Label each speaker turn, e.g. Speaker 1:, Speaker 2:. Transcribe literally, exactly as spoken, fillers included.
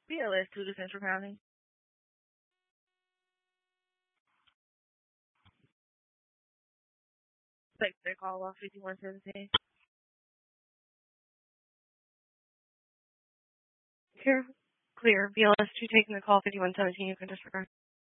Speaker 1: B L S two to Central County. Take their call off fifty-one seventeen. Clear. Clear. B L S two taking the call fifty-one seventeen. You can disregard.